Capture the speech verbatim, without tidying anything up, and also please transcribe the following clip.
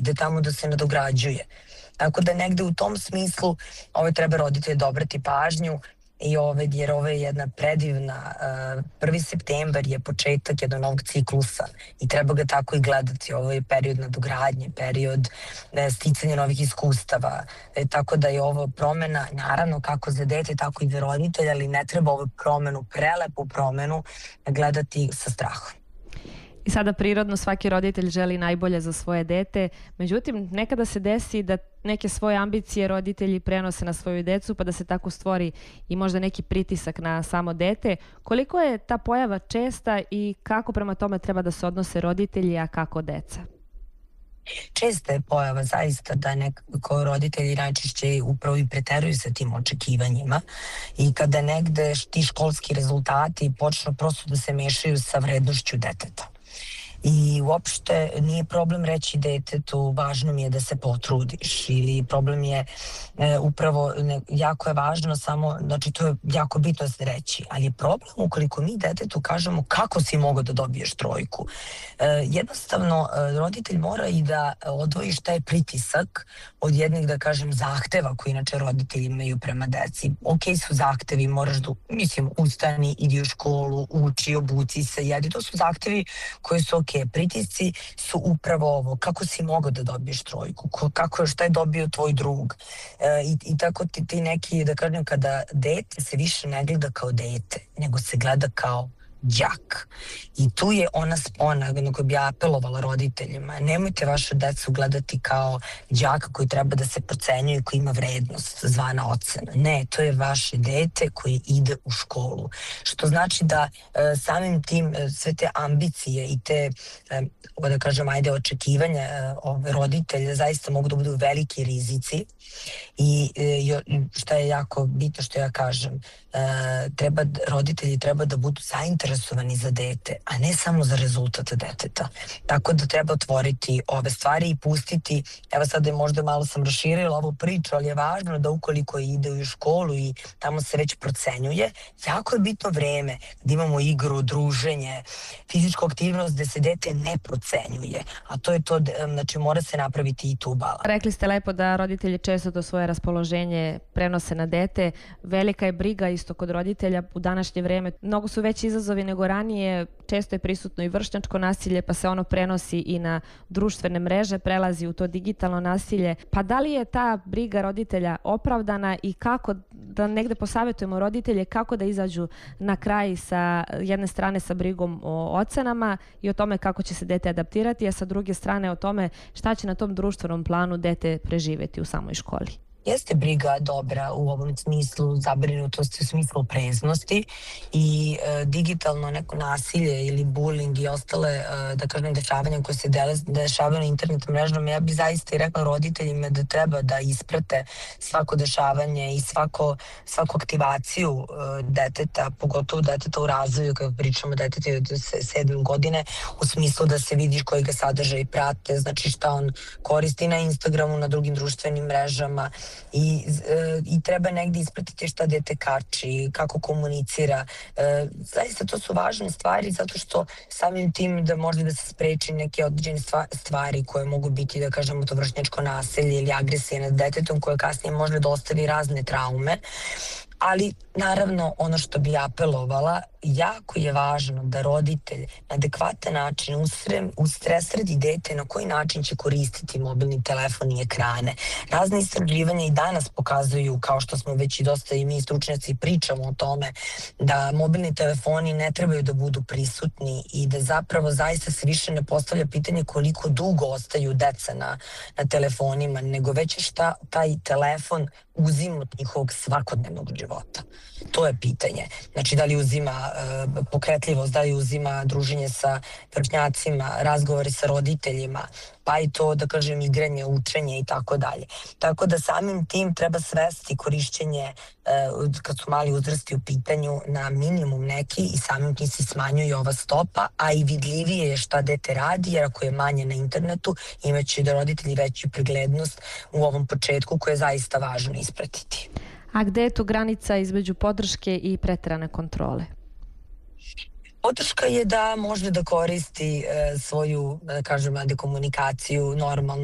ide tamo da se nadograđuje. Tako da negde u tom smislu ovaj, treba roditelji da obrati pažnju i ove, jer ovo je jedna predivna, uh, prvi septembar je početak jednog novog ciklusa i treba ga tako i gledati. Ovo je period nadogradnje, period ne, sticanja novih iskustava, e, tako da je ovo promena, naravno kako za dete, tako i za roditelja, ali ne treba ovu promenu, prelepu promenu gledati sa strahom. I sada prirodno svaki roditelj želi najbolje za svoje dete, međutim nekada se desi da neke svoje ambicije roditelji prenose na svoju decu pa da se tako stvori i možda neki pritisak na samo dete. Koliko je ta pojava česta i kako prema tome treba da se odnose roditelji, a kako deca? Česta je pojava zaista da nekako roditelji najčešće upravo i preteruju sa tim očekivanjima i kada negde ti školski rezultati počnu prosto da se mešaju sa vrednošću deteta. I uopšte nije problem reći detetu važno mi je da se potrudiš ili problem je e, upravo ne, jako je važno samo, znači to je jako bitno se reći, ali je problem ukoliko mi detetu kažemo kako si mogao da dobiješ trojku. E, jednostavno e, roditelj mora i da odvoji šta je pritisak od jednih da kažem zahteva koji inače roditelji imaju prema deci. Ok su zahtevi, moraš da, mislim, ustani, idi u školu, uči, obuci se, jedi, to su zahtevi koji su ok. Pritisci su upravo ovo, kako si mogao da dobiješ trojku, kako, šta je dobio tvoj drug. E, i, i tako ti, ti neki, da kažem, kada dete se više ne gleda kao dete, nego se gleda kao đak. I tu je ona spona na kojoj bi apelovala roditeljima. Nemojte vašu decu gledati kao đaka koji treba da se procenjuje, koji ima vrednost zvana ocena. Ne, to je vaše dete koje ide u školu. Što znači da e, samim tim e, sve te ambicije i te, e, da kažem, ajde, očekivanja e, ove roditelja zaista mogu da budu veliki rizici i e, što je jako bitno što ja kažem, e, treba, roditelji treba da budu zainteresovani za dete, a ne samo za rezultat deteta. Tako da treba otvoriti ove stvari i pustiti, evo sad je možda malo sam raširila ovu priču, ali je važno da ukoliko ide u školu i tamo se već procenjuje, jako je bitno vreme da imamo igru, druženje, fizičku aktivnost gde se dete ne procenjuje, a to je to, znači mora se napraviti i tu balans. Rekli ste lepo da roditelji često to svoje raspoloženje prenose na dete, velika je briga isto kod roditelja u današnje vreme, mnogo su veći izazovi nego ranije, često je prisutno i vršnjačko nasilje, pa se ono prenosi i na društvene mreže, prelazi u to digitalno nasilje. Pa da li je ta briga roditelja opravdana i kako da negde posavjetujemo roditelje kako da izađu na kraj sa jedne strane sa brigom o ocenama i o tome kako će se dete adaptirati, a sa druge strane o tome šta će na tom društvenom planu dete preživeti u samoj školi? Jeste briga dobra u ovom smislu, zabrinutosti u smislu opreznosti i e, digitalno neko nasilje ili bullying i ostale, e, da kažem, dešavanja koje se dele, dešavaju na internet mrežnom. Ja bih zaista i rekla roditeljima da treba da isprate svako dešavanje i svako, svaku aktivaciju e, deteta, pogotovo deteta u razvoju, kada pričamo o detetu od sedam godine, u smislu da se vidi koji ga sadržaj prate, znači šta on koristi na Instagramu, na drugim društvenim mrežama, I, e, i treba negdje ispratiti šta dete kači, kako komunicira. E, zaista to su važne stvari zato što samim tim da može da se spreči neke određene stvari koje mogu biti, da kažemo, to vršnjačko nasilje ili agresija nad detetom koje kasnije može da ostavi razne traume. Ali, naravno, ono što bi apelovala, jako je važno da roditelj na adekvatan način ustresredi dete na koji način će koristiti mobilni telefon i ekrane. Razne istraživanja i danas pokazuju, kao što smo već i dosta i mi stručnjaci pričamo o tome, da mobilni telefoni ne trebaju da budu prisutni i da zapravo zaista se više ne postavlja pitanje koliko dugo ostaju deca na, na telefonima, nego već šta taj telefon uzima od njihovog svakodnevnog života. To je pitanje. Znači, da li uzima uh, pokretljivost, da li uzima druženje sa vršnjacima, razgovori sa roditeljima, pa i to, da kažem, igranje, učenje i tako dalje. Tako da samim tim treba svesti korišćenje uh, kad su mali uzrasti u pitanju na minimum neki i samim tim se smanjuje ova stopa, a i vidljivije je šta dete radi, jer ako je manje na internetu, imaće da roditelji veću preglednost u ovom početku koje je zaista važno ispratiti. A gde je tu granica između podrške i preterane kontrole? Podrška je da može da koristi e, svoju, da kažem, komunikaciju normalno